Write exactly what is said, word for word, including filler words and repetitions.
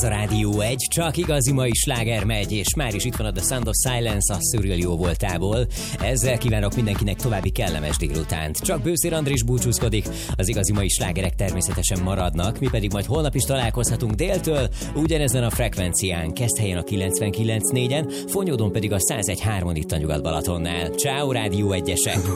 Ez a Rádió egy, csak igazi mai sláger megy, és már is itt van a The Sound of Silence a Szürreal jó voltából. Ezzel kívánok mindenkinek további kellemes délutánt. Csak Bőszér Andris búcsúzkodik, az igazi mai slágerek természetesen maradnak, mi pedig majd holnap is találkozhatunk déltől, ugyanezen a frekvencián, Keszthelyen a kilencvenkilenc négyen, Fonyódon pedig a száz egy három itt a Nyugat-Balatonnál. Ciao Rádió egyesek!